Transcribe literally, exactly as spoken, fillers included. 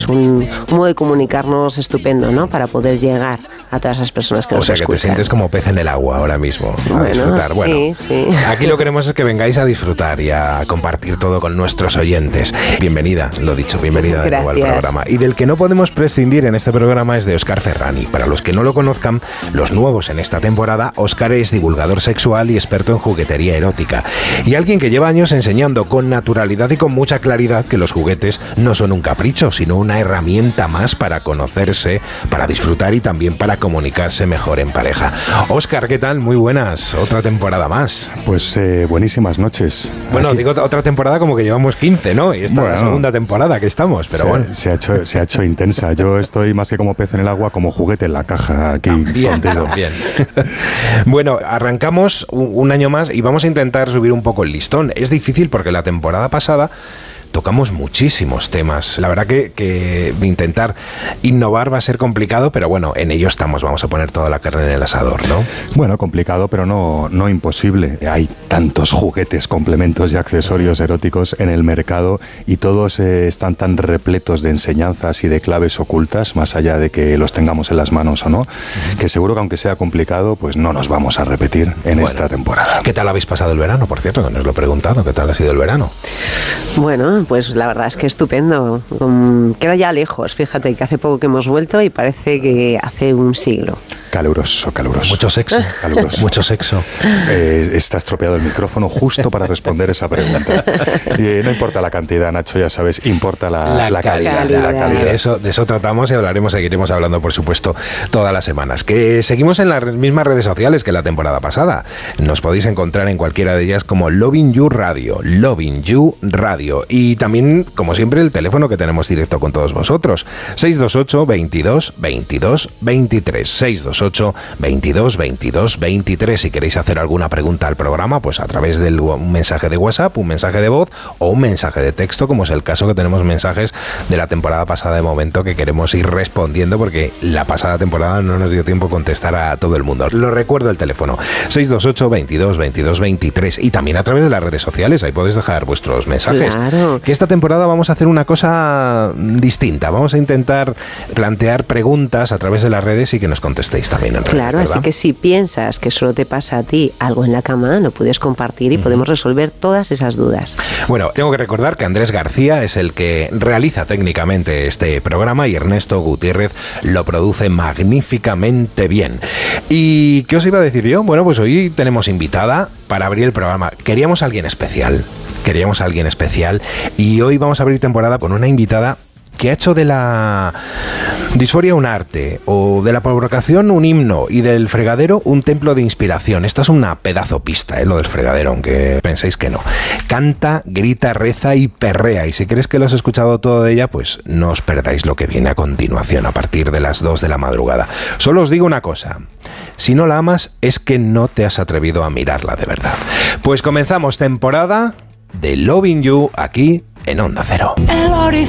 Es un, un modo de comunicarnos estupendo, ¿no? Para poder llegar a todas las personas que o nos sea, escuchan. que te sientes como pez en el agua ahora mismo, a bueno, disfrutar. Sí, bueno, sí. Aquí lo que queremos es que vengáis a disfrutar y a compartir todo con nuestros oyentes. Bienvenida, lo dicho, bienvenida de nuevo al programa. Y del que no podemos prescindir en este programa es de Óscar Ferrani. Para los que no lo conozcan, los nuevos en esta temporada, Óscar es divulgador sexual y experto en juguetería erótica. Y alguien que lleva años enseñando con naturalidad y con mucha claridad que los juguetes no son un capricho, sino una herramienta más para conocerse, para disfrutar y también para comunicarse mejor en pareja. Óscar, ¿qué tal? Muy buenas, otra temporada más. Pues eh, buenísimas noches. Bueno, Aquí... digo otra temporada como que llevamos quince, ¿no? Y esta bueno, es la segunda temporada que estamos, pero se, bueno. Se ha, hecho, se ha hecho intensa. Yo estoy más que como pez en el agua, como juguete en la caja aquí bien, contigo. Bien. Bueno, arrancamos un, un año más y vamos a intentar subir un poco el listón. Es difícil porque la temporada pasada tocamos muchísimos temas. La verdad que, que intentar innovar va a ser complicado, pero bueno, en ello estamos. Vamos a poner toda la carne en el asador, ¿no? Bueno, complicado, pero no, no imposible. Hay tantos juguetes, complementos y accesorios eróticos en el mercado y todos eh, están tan repletos de enseñanzas y de claves ocultas, más allá de que los tengamos en las manos o no, uh-huh. que seguro que aunque sea complicado, pues no nos vamos a repetir en bueno, esta temporada. ¿Qué tal habéis pasado el verano, por cierto? Que nos lo he preguntado. ¿Qué tal ha sido el verano? Bueno, pues la verdad es que estupendo. Um, queda ya lejos, fíjate que hace poco que hemos vuelto y parece que hace un siglo. Caluroso, caluroso. Mucho sexo. Caluroso. Mucho sexo. Eh, está estropeado el micrófono justo para responder esa pregunta. Y no importa la cantidad, Nacho, ya sabes, importa la, la, la calidad. calidad. La calidad. De, eso, de eso tratamos y hablaremos, seguiremos hablando, por supuesto, todas las semanas. Que seguimos en las mismas redes sociales que la temporada pasada. Nos podéis encontrar en cualquiera de ellas como Loving You Radio, Loving You Radio. Y también, como siempre, el teléfono que tenemos directo con todos vosotros. seis dos ocho, veintidós, veintidós, veintitrés. seis dos ocho, veintidós, veintidós, veintitrés. Si queréis hacer alguna pregunta al programa, pues a través de un mensaje de WhatsApp, un mensaje de voz o un mensaje de texto, como es el caso que tenemos mensajes de la temporada pasada de momento que queremos ir respondiendo porque la pasada temporada no nos dio tiempo a contestar a todo el mundo. Lo recuerdo el teléfono, seis dos ocho, veintidós, veintidós, veintitrés, y también a través de las redes sociales, ahí podéis dejar vuestros mensajes. Claro. Que esta temporada vamos a hacer una cosa distinta, vamos a intentar plantear preguntas a través de las redes y que nos contestéis también en redes, claro, ¿verdad? Así que si piensas que solo te pasa a ti algo en la cama, lo puedes compartir y uh-huh. podemos resolver todas esas dudas. Bueno, tengo que recordar que Andrés García es el que realiza técnicamente este programa y Ernesto Gutiérrez lo produce magníficamente bien. ¿Y qué os iba a decir yo? Bueno, pues hoy tenemos invitada para abrir el programa. Queríamos a alguien especial, queríamos a alguien especial y hoy vamos a abrir temporada con una invitada que ha hecho de la disforia un arte, o de la provocación un himno, y del fregadero un templo de inspiración. Esta es una pedazo pista, ¿eh? Lo del fregadero, aunque penséis que no. Canta, grita, reza y perrea, y si crees que lo has escuchado todo de ella, pues no os perdáis lo que viene a continuación, a partir de las dos de la madrugada. Solo os digo una cosa, si no la amas, es que no te has atrevido a mirarla de verdad. Pues comenzamos temporada de Loving You, aquí en Onda Cero. El horizonte